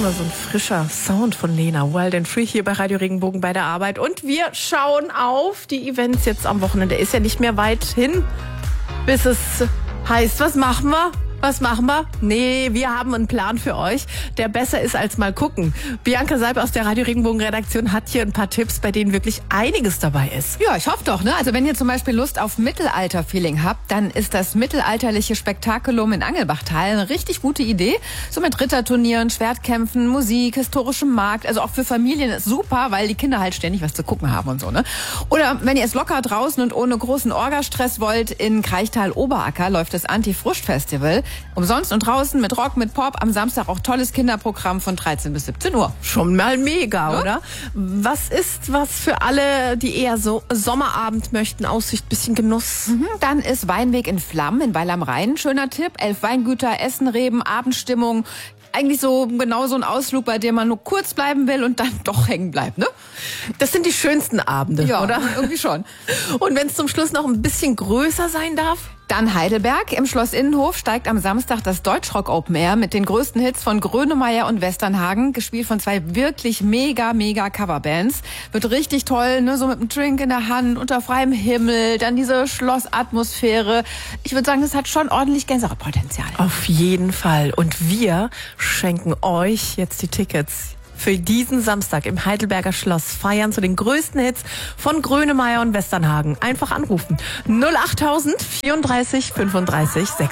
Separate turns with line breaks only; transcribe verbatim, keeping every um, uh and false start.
Immer so ein frischer Sound von Lena. Wild and Free hier bei Radio Regenbogen bei der Arbeit. Und wir schauen auf die Events jetzt am Wochenende. Ist ja nicht mehr weit hin, bis es heißt, was machen wir? Was machen wir? Nee, wir haben einen Plan für euch, der besser ist als mal gucken. Bianca Seib aus der Radio Regenbogen Redaktion hat hier ein paar Tipps, bei denen wirklich einiges dabei ist.
Ja, ich hoffe doch, ne? Also wenn ihr zum Beispiel Lust auf Mittelalter-Feeling habt, dann ist das mittelalterliche Spektakulum in Angelbachtal eine richtig gute Idee. So mit Ritterturnieren, Schwertkämpfen, Musik, historischem Markt. Also auch für Familien ist super, weil die Kinder halt ständig was zu gucken haben und so, ne? Oder wenn ihr es locker draußen und ohne großen Orgastress wollt, in Kraichtal-Oberacker läuft das Anti-Fruscht-Festival. Umsonst und draußen mit Rock, mit Pop. Am Samstag auch tolles Kinderprogramm von dreizehn bis siebzehn Uhr.
Schon mal mega,
Ja?
oder? Was ist was für alle, die eher so Sommerabend möchten? Aussicht, bisschen Genuss.
Mhm, dann ist Weinweg in Flammen in Weil am Rhein. Schöner Tipp. Elf Weingüter, Essen, Reben, Abendstimmung. Eigentlich so genau so ein Ausflug, bei dem man nur kurz bleiben will und dann doch hängen bleibt, ne?
Das sind die schönsten Abende,
Ja,
oder?
irgendwie schon.
Und wenn es zum Schluss noch ein bisschen größer sein darf?
Dann Heidelberg. Im Schloss Innenhof steigt am Samstag das Deutschrock Open Air mit den größten Hits von Grönemeyer und Westernhagen, gespielt von zwei wirklich mega, mega Coverbands. Wird richtig toll, ne? So mit einem Drink in der Hand, unter freiem Himmel, dann diese Schlossatmosphäre. Ich würde sagen, das hat schon ordentlich Gänsehautpotenzial.
Auf jeden Fall. Und wir schenken euch jetzt die Tickets für diesen Samstag im Heidelberger Schloss feiern zu den größten Hits von Grönemeyer und Westernhagen. Einfach anrufen. null achttausend vierunddreißig fünfunddreißig sechs.